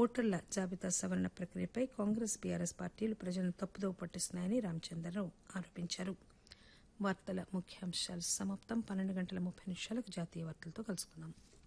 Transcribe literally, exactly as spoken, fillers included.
ఓటర్ల జాబితా సవరణ ప్రక్రియపై కాంగ్రెస్ బీఆర్ఎస్ పార్టీలు ప్రజలను తప్పుదోవ పట్టిస్తున్నాయని రామచంద్రరావు ఆరోపించారు. వార్తల ముఖ్యాంశాలు సమాప్తం. పన్నెండు గంటల ముప్పై నిమిషాలకు జాతీయ వార్తలతో కలుసుకుందాం.